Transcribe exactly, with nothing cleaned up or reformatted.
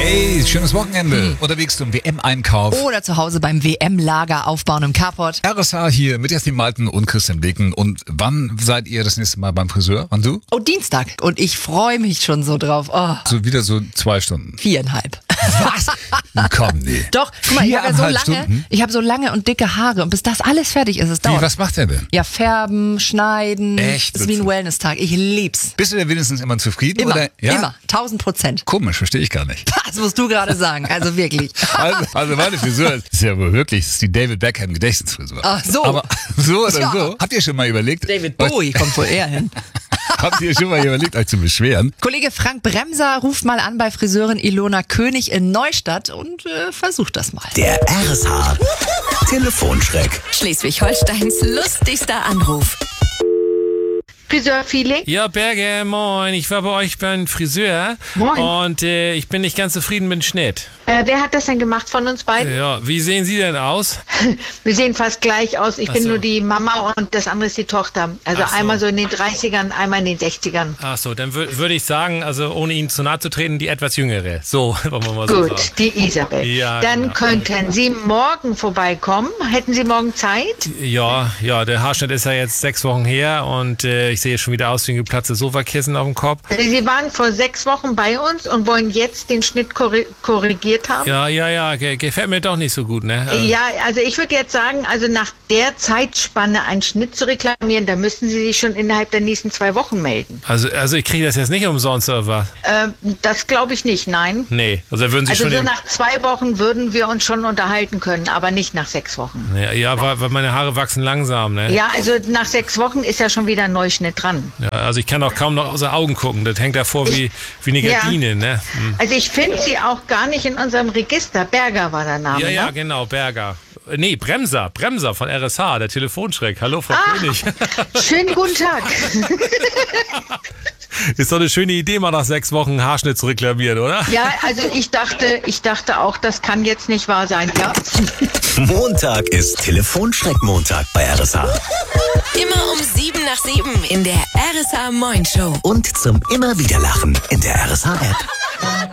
Hey, schönes Wochenende. Hm. Unterwegs zum W M-Einkauf. Oder zu Hause beim W M-Lager aufbauen im Carport. R S H hier mit Jasmin Malten und Christian Blicken. Und wann seid ihr das nächste Mal beim Friseur? Wann du? Oh, Dienstag. Und ich freue mich schon so drauf. Oh. So wieder so zwei Stunden. Viereinhalb. Was? Komm, nee. Doch, guck mal, ich habe ja so lange, Stunden? ich habe so lange und dicke Haare und bis das alles fertig ist, es dauert. Wie, was macht er denn? Ja, färben, schneiden. Echt? Das ist wie ein Wellness-Tag. Ich lieb's. Bist du denn wenigstens immer zufrieden? Immer, oder? Ja? immer, tausend Prozent. Komisch, verstehe ich gar nicht. Das musst du gerade sagen, also wirklich. Also, also meine Frisur ist ja wohl wirklich, das ist die David Beckham Gedächtnisfrisur. Ach so. Aber so oder Ja. so, habt ihr schon mal überlegt? David Bowie kommt wohl eher hin. Habt ihr schon mal überlegt, euch zu beschweren? Kollege Frank Bremser ruft mal an bei Friseurin Ilona König in Neustadt und äh, versucht das mal. Der R S H Telefonschreck. Schleswig-Holsteins lustigster Anruf. Friseur-Feeling? Ja, Berge, moin. Ich war bei euch beim Friseur. Moin. Und äh, ich bin nicht ganz zufrieden mit dem Schnitt. Äh, wer hat das denn gemacht von uns beiden? Ja, wie sehen Sie denn aus? Wir sehen fast gleich aus. Ich Ach bin so. nur die Mama und das andere ist die Tochter. Also Ach so. einmal so in den dreißigern, einmal in den sechzigern. Ach so, dann wür- würde ich sagen, also ohne Ihnen zu nahe zu treten, die etwas jüngere. So, wollen wir mal so Gut, sagen. die Isabel. Ja, Dann genau. könnten Sie morgen vorbeikommen. Hätten Sie morgen Zeit? Ja, ja, der Haarschnitt ist ja jetzt sechs Wochen her und äh, ich sehe schon wieder aus wie ein geplatztes Sofakissen auf dem Kopf. Sie waren vor sechs Wochen bei uns und wollen jetzt den Schnitt korri- korrigiert haben? Ja, ja, ja, ge- gefällt mir doch nicht so gut, ne? Also, Ja, also ich würde jetzt sagen, also nach der Zeitspanne einen Schnitt zu reklamieren, da müssten Sie sich schon innerhalb der nächsten zwei Wochen melden. also, also ich kriege das jetzt nicht umsonst oder was? Ähm, das glaube ich nicht, nein. Nee, also würden Sie Also schon... so im- nach zwei Wochen würden wir uns schon unterhalten können, aber nicht nach sechs Wochen. ja, ja, weil, weil meine Haare wachsen langsam, ne? Ja, also nach sechs Wochen ist ja schon wieder ein Neuschnitt dran. Ja, also ich kann auch kaum noch aus den Augen gucken. Das hängt davor wie, wie eine Ja. Gardine, ne? Hm. Also ich finde sie auch gar nicht in unserem Register. Berger war der Name, Ja, ja, ne? genau, Berger. Äh, Nee, Bremser, Bremser von R S H, der Telefonschreck. Hallo, Frau Ah. König. Schönen guten Tag. Ist doch eine schöne Idee, mal nach sechs Wochen Haarschnitt zu reklamieren, oder? Ja, also ich dachte, ich dachte auch, das kann jetzt nicht wahr sein, ja? Montag ist Telefonschreck-Montag bei R S H. Immer um sieben nach sieben in der R S H Moin Show. Und zum immer wieder Lachen in der R S H-App.